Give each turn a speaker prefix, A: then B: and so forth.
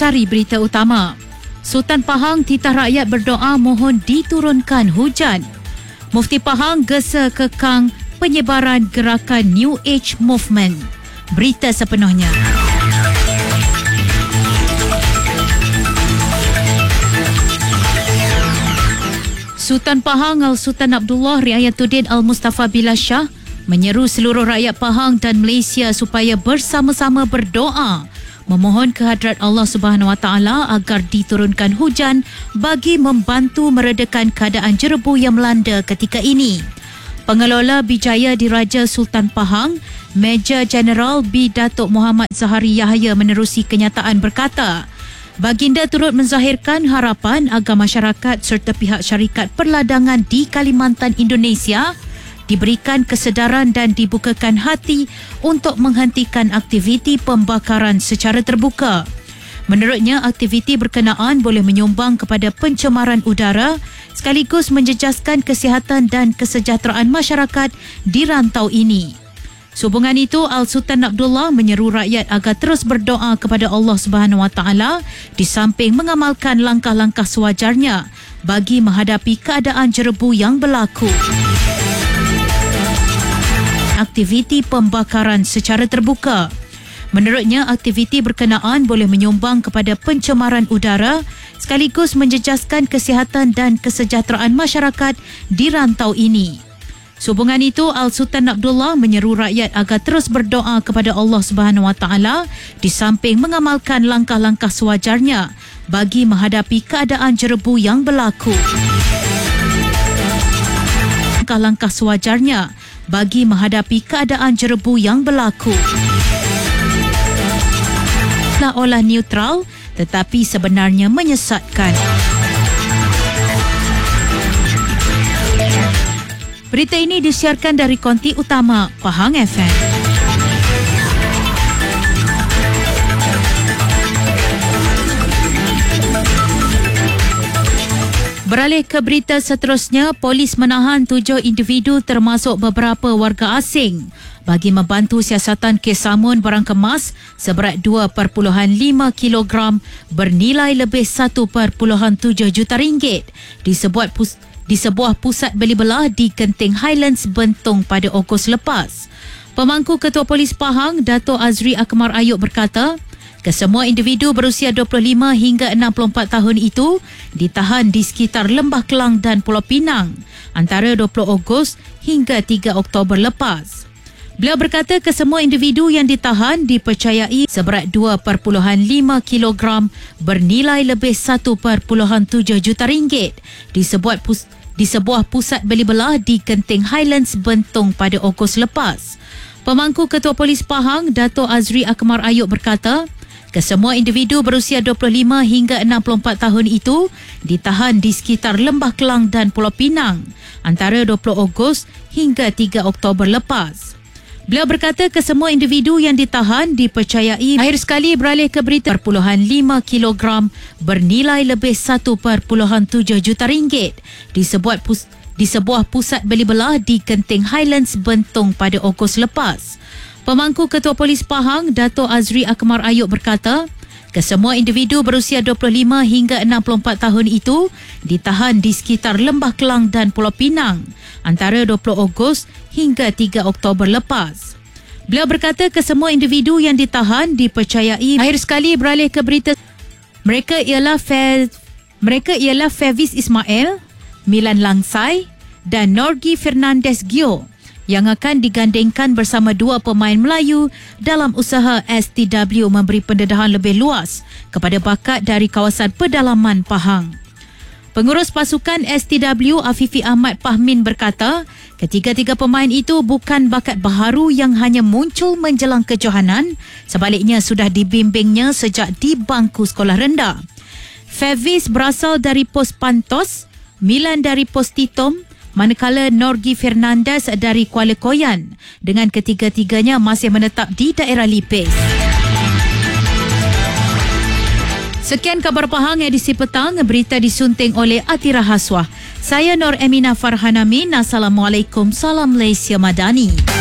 A: Intisari berita utama. Sultan Pahang titah rakyat berdoa mohon diturunkan hujan. Mufti Pahang gesa kekang penyebaran gerakan New Age Movement. Berita sepenuhnya. Sultan Pahang Al-Sultan Abdullah Riayatuddin Al-Mustafa Billah Shah menyeru seluruh rakyat Pahang dan Malaysia supaya bersama-sama berdoa memohon kehadrat Allah Subhanahu Wa Taala agar diturunkan hujan bagi membantu meredakan keadaan jerebu yang melanda ketika ini. Pengelola Bijaya Diraja Sultan Pahang, Major General B. Datuk Muhammad Zahari Yahya menerusi kenyataan berkata, baginda turut menzahirkan harapan agar masyarakat serta pihak syarikat perladangan di Kalimantan Indonesia diberikan kesedaran dan dibukakan hati untuk menghentikan aktiviti pembakaran secara terbuka. Menurutnya, aktiviti berkenaan boleh menyumbang kepada pencemaran udara sekaligus menjejaskan kesihatan dan kesejahteraan masyarakat di rantau ini. Sehubungan itu, Al-Sultan Abdullah menyeru rakyat agar terus berdoa kepada Allah Subhanahu Wa Taala di samping mengamalkan langkah-langkah sewajarnya bagi menghadapi keadaan jerebu yang berlaku. Aktiviti pembakaran secara terbuka. Menurutnya, aktiviti berkenaan boleh menyumbang kepada pencemaran udara sekaligus menjejaskan kesihatan dan kesejahteraan masyarakat di rantau ini. Sehubungan itu, Al-Sultan Abdullah menyeru rakyat agar terus berdoa kepada Allah Subhanahu Wa Taala di samping mengamalkan langkah-langkah sewajarnya bagi menghadapi keadaan jerebu yang berlaku. Langkah-langkah sewajarnya bagi menghadapi keadaan jerebu yang berlaku. Olah neutral tetapi sebenarnya menyesatkan. Berita ini disiarkan dari konti utama Pahang FM. Beralih ke berita seterusnya, polis menahan 7 individu termasuk beberapa warga asing bagi membantu siasatan kes samun barang kemas seberat 2.5 kilogram bernilai lebih 1.7 juta ringgit di sebuah pusat beli belah di Genting Highlands, Bentong pada Ogos lepas. Pemangku Ketua Polis Pahang, Dato' Azri Akmar Ayub berkata, kesemua individu berusia 25 hingga 64 tahun itu ditahan di sekitar Lembah Kelang dan Pulau Pinang antara 20 Ogos hingga 3 Oktober lepas. Beliau berkata kesemua individu yang ditahan dipercayai seberat 2.5 kilogram bernilai lebih 1.7 juta ringgit di sebuah pusat beli belah di Genting Highlands, Bentong pada Ogos lepas. Pemangku Ketua Polis Pahang, Dato' Azri Akmar Ayub berkata, kesemua individu berusia 25 hingga 64 tahun itu ditahan di sekitar Lembah Kelang dan Pulau Pinang antara 20 Ogos hingga 3 Oktober lepas. Beliau berkata kesemua individu yang ditahan dipercayai akhir sekali beralih ke berita 1.5 kilogram bernilai lebih 1.7 juta ringgit di sebuah pusat beli belah di Genting Highlands, Bentong pada Ogos lepas. Pemangku Ketua Polis Pahang, Dato' Azri Akmar Ayub berkata, kesemua individu berusia 25 hingga 64 tahun itu ditahan di sekitar Lembah Kelang dan Pulau Pinang antara 20 Ogos hingga 3 Oktober lepas. Beliau berkata kesemua individu yang ditahan dipercayai akhir sekali beralih ke berita. Mereka ialah Favis Ismail, Milan Langsai dan Norgi Fernandez Gio yang akan digandingkan bersama 2 pemain Melayu dalam usaha STW memberi pendedahan lebih luas kepada bakat dari kawasan pedalaman Pahang. Pengurus pasukan STW Afifi Ahmad Pahmin berkata, ketiga-tiga pemain itu bukan bakat baharu yang hanya muncul menjelang kejohanan, sebaliknya sudah dibimbingnya sejak di bangku sekolah rendah. Favis berasal dari Pos Pantos, Milan dari Pos Titom, manakala Norgi Fernandez dari Kuala Koyan dengan ketiga-tiganya masih menetap di daerah Lipis. Sekian khabar Pahang edisi petang, berita disunting oleh Atira Haswah. Saya Nur Emina Farhanamin. Assalamualaikum, salam Malaysia Madani.